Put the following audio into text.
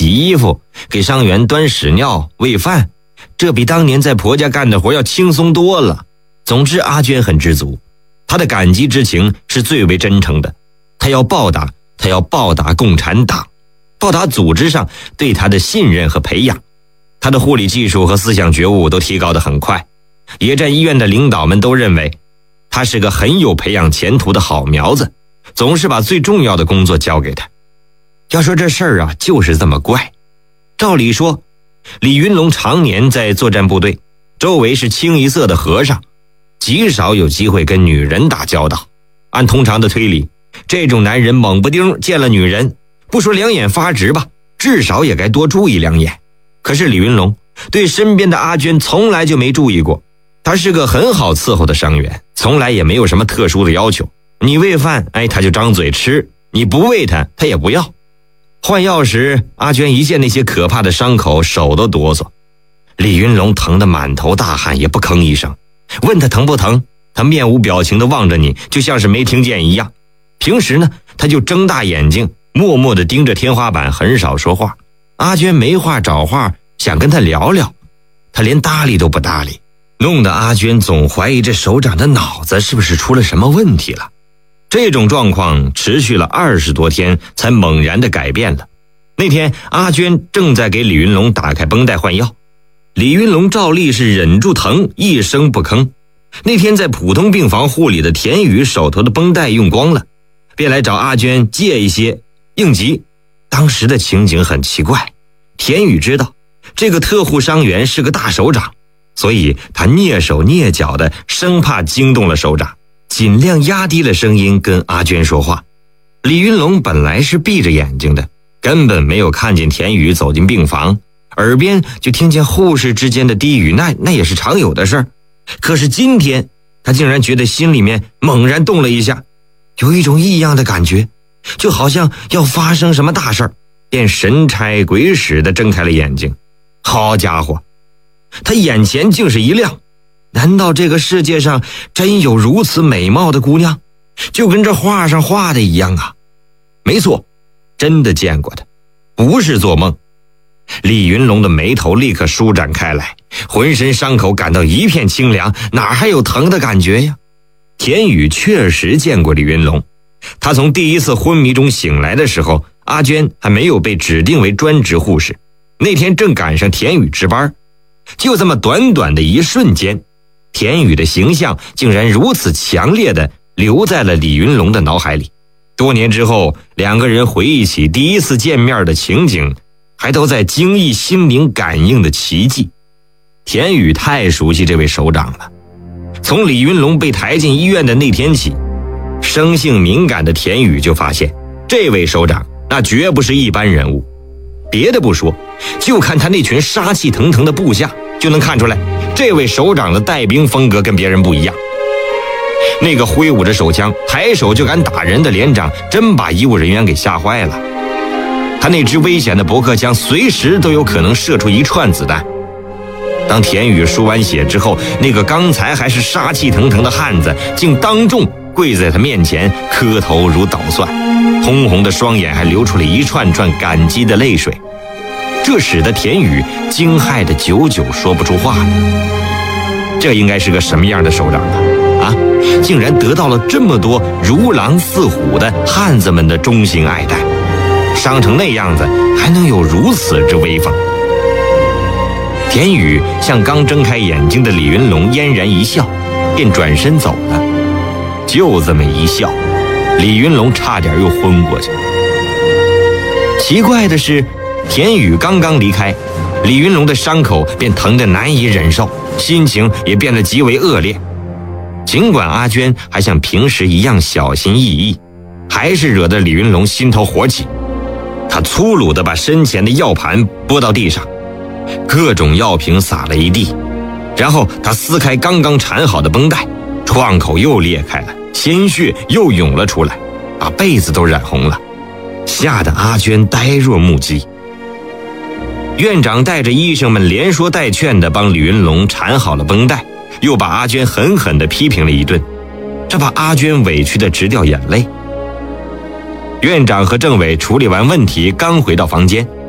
洗衣服，给伤员端屎尿喂饭，这比当年在婆家干的活要轻松多了。总之阿娟很知足，她的感激之情是最为真诚的。她要报答共产党，报答组织上对她的信任和培养。她的护理技术和思想觉悟都提高得很快，野战医院的领导们都认为她是个很有培养前途的好苗子，总是把最重要的工作交给她。要说这事儿啊，就是这么怪。照理说，李云龙常年在作战部队，周围是清一色的和尚，极少有机会跟女人打交道。按通常的推理，这种男人猛不丁见了女人，不说两眼发直吧，至少也该多注意两眼。可是李云龙对身边的阿娟从来就没注意过，他是个很好伺候的伤员，从来也没有什么特殊的要求。你喂饭，他就张嘴吃；你不喂他也不要。换药时，阿娟一见那些可怕的伤口，手都哆嗦。李云龙疼得满头大汗，也不吭一声。问他疼不疼，他面无表情地望着你，就像是没听见一样。平时呢，他就睁大眼睛，默默地盯着天花板，很少说话。阿娟没话找话，想跟他聊聊，他连搭理都不搭理，弄得阿娟总怀疑这首长的脑子是不是出了什么问题了。这种状况持续了20多天，才猛然地改变了。那天阿娟正在给李云龙打开绷带换药，李云龙照例是忍住疼，一声不吭。那天在普通病房护理的田宇手头的绷带用光了，便来找阿娟借一些应急。当时的情景很奇怪，田宇知道这个特护伤员是个大首长，所以他蹑手蹑脚的，生怕惊动了首长，尽量压低了声音跟阿娟说话。李云龙本来是闭着眼睛的，根本没有看见田宇走进病房，耳边就听见护士之间的低语，那也是常有的事儿。可是今天他竟然觉得心里面猛然动了一下，有一种异样的感觉，就好像要发生什么大事儿，便神差鬼使地睁开了眼睛。好家伙，他眼前竟是一亮，难道这个世界上真有如此美貌的姑娘，就跟这画上画的一样啊？没错，真的见过她，不是做梦。李云龙的眉头立刻舒展开来，浑身伤口感到一片清凉，哪还有疼的感觉呀？田宇确实见过李云龙，他从第一次昏迷中醒来的时候，阿娟还没有被指定为专职护士，那天正赶上田宇值班。就这么短短的一瞬间，田宇的形象竟然如此强烈地留在了李云龙的脑海里。多年之后，两个人回忆起第一次见面的情景，还都在惊异心灵感应的奇迹。田宇太熟悉这位首长了，从李云龙被抬进医院的那天起，生性敏感的田宇就发现这位首长那绝不是一般人物。别的不说，就看他那群杀气腾腾的部下，就能看出来这位首长的带兵风格跟别人不一样。那个挥舞着手枪抬手就敢打人的连长，真把医务人员给吓坏了。他那支危险的驳壳枪随时都有可能射出一串子弹。当田宇输完血之后，那个刚才还是杀气腾腾的汉子竟当众跪在他面前，磕头如捣蒜，通红的双眼还流出了一串串感激的泪水。这使得田宇惊骇的久久说不出话来。这应该是个什么样的首长啊？竟然得到了这么多如狼似虎的汉子们的衷心爱戴，伤成那样子还能有如此之威风。田宇向刚睁开眼睛的李云龙嫣然一笑，便转身走了。就这么一笑，李云龙差点又昏过去。奇怪的是，田宇刚刚离开，李云龙的伤口便疼得难以忍受，心情也变得极为恶劣。尽管阿娟还像平时一样小心翼翼，还是惹得李云龙心头火起。他粗鲁地把身前的药盘拨到地上，各种药瓶洒了一地，然后他撕开刚刚缠好的绷带，创口又裂开了，鲜血又涌了出来，把被子都染红了，吓得阿娟呆若木鸡。院长带着医生们连说带劝地帮李云龙缠好了绷带，又把阿娟狠狠地批评了一顿，这把阿娟委屈得直掉眼泪。院长和政委处理完问题，刚回到房间，